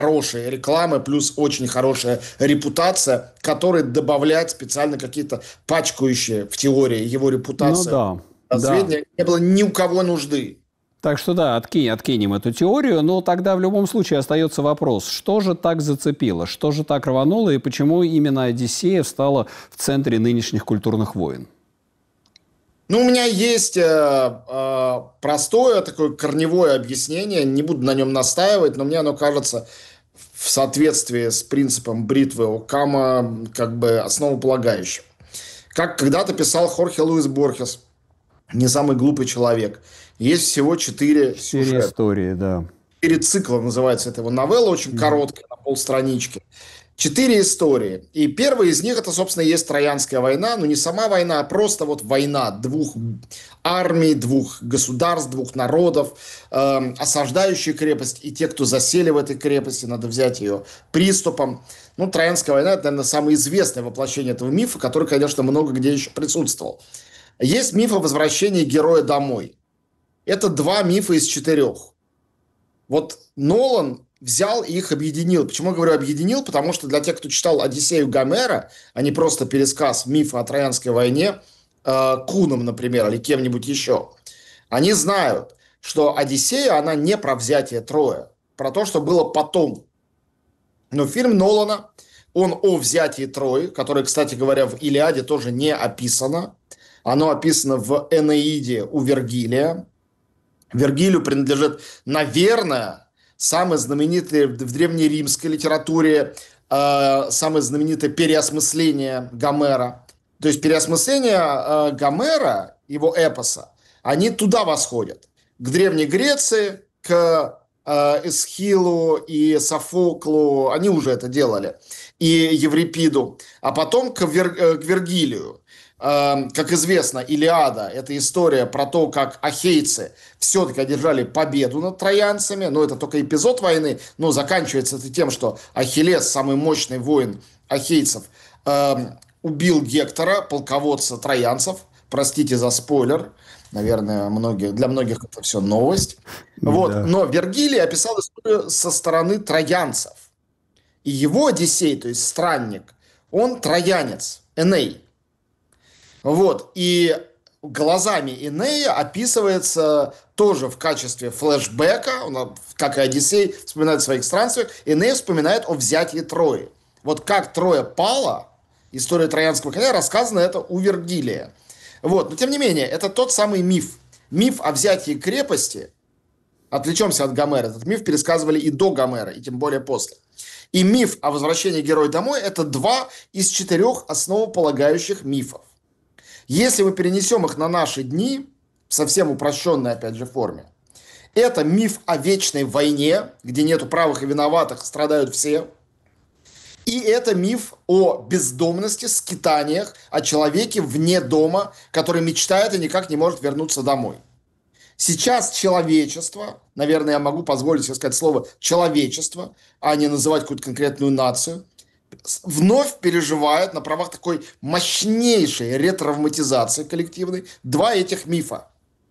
хорошей рекламы, плюс очень хорошая репутация, которая добавляет специально какие-то пачкающие в теории его Ну репутацию да, да. сведения. Не было ни у кого нужды. Так что да, откинем эту теорию, но тогда в любом случае остается вопрос, что же так зацепило, что же так рвануло и почему именно Одиссея встала в центре нынешних культурных войн? Ну, у меня есть простое такое корневое объяснение, не буду на нем настаивать, но мне оно кажется в соответствии с принципом бритвы Оккама как бы основополагающим. Как когда-то писал Хорхе Луис Борхес, не самый глупый человек. Есть всего 4 4 сюжета. истории, да. 4 цикла называется эта его новелла, очень Мгм. короткая, на полстранички. 4 истории. И первая из них, это, собственно, и есть Троянская война. Но не сама война, а просто вот война двух армий, двух государств, двух народов, осаждающие крепость и те, кто засели в этой крепости, надо взять ее приступом. Ну, Троянская война – это, наверное, самое известное воплощение этого мифа, который, конечно, много где еще присутствовал. Есть миф о возвращении героя домой. Это 2 мифа из 4. Вот Нолан взял и их объединил. Почему я говорю объединил? Потому что для тех, кто читал «Одиссею» Гомера, а не просто пересказ мифа о Троянской войне, Куном, например, или кем-нибудь еще, они знают, что «Одиссея», она не про взятие Троя, про то, что было потом. Но фильм Нолана, он о взятии Трои, которое, кстати говоря, в «Илиаде» тоже не описано. Оно описано в «Энеиде» у Вергилия. Вергилию принадлежит, наверное, самое знаменитое в древнеримской литературе, самое знаменитое переосмысление Гомера. То есть переосмысление Гомера, его эпоса, они туда восходят. К Древней Греции, к Эсхилу и Софоклу, они уже это делали, и Еврипиду, а потом к Вергилию. Как известно, Илиада – это история про то, как ахейцы все-таки одержали победу над троянцами. Но это только эпизод войны. Но заканчивается это тем, что Ахиллес, самый мощный воин ахейцев, убил Гектора, полководца троянцев. Простите за спойлер. Наверное, для многих это все новость. Вот. Да. Но Вергилий описал историю со стороны троянцев. И его Одиссей, то есть странник, он троянец, Эней. Вот, и глазами Энея описывается тоже в качестве флешбека, он, как и Одиссей вспоминает о своих странствиях, Эней вспоминает о взятии Трои. Вот как Троя пала, история Троянского коня, рассказана это у Вергилия. Вот, но тем не менее, это тот самый миф. Миф о взятии крепости, отвлечемся от Гомера, этот миф пересказывали и до Гомера, и тем более после. И миф о возвращении героя домой – это 2 из 4 основополагающих мифов. Если мы перенесем их на наши дни, в совсем упрощенной, опять же, форме, это миф о вечной войне, где нету правых и виноватых, страдают все. И это миф о бездомности, скитаниях, о человеке вне дома, который мечтает и никак не может вернуться домой. Сейчас человечество, наверное, я могу позволить себе сказать слово «человечество», а не называть какую-то конкретную нацию, вновь переживает на правах такой мощнейшей ретравматизации коллективной 2 этих мифа.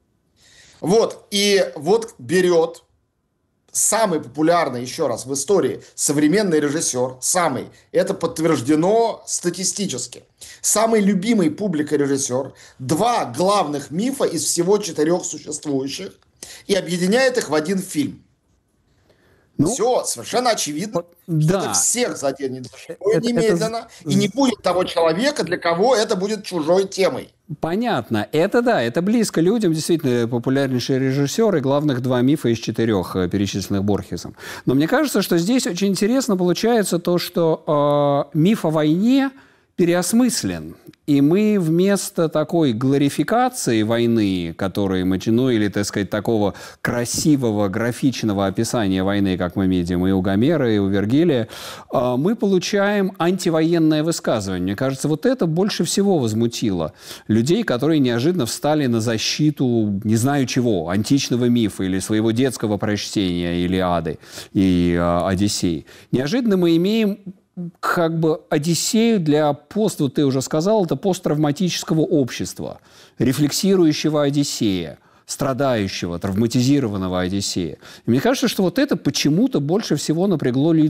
Вот, и вот берет самый популярный, еще раз, в истории современный режиссер, самый, это подтверждено статистически, самый любимый публикой режиссер, 2 главных мифа из всего 4 существующих и объединяет их в один фильм. Ну, Все совершенно очевидно, что это да, всех заденет за живое это немедленно, и не будет того человека, для кого это будет чужой темой. понятно. Это да, это близко людям, действительно, популярнейший режиссер и главных 2 мифа из 4, перечисленных Борхесом. Но мне кажется, что здесь очень интересно получается то, что миф о войне переосмыслен. И мы вместо такой глорификации войны, которой мы, ну, или, так сказать, такого красивого графичного описания войны, как мы видим и у Гомера, и у Вергилия, мы получаем антивоенное высказывание. Мне кажется, вот это больше всего возмутило людей, которые неожиданно встали на защиту, не знаю чего, античного мифа или своего детского прочтения Илиады и Одиссеи. Неожиданно мы имеем как бы Одиссею для вот ты уже сказал, это посттравматического общества, рефлексирующего Одиссея, страдающего, травматизированного Одиссея. И мне кажется, что вот это почему-то больше всего напрягло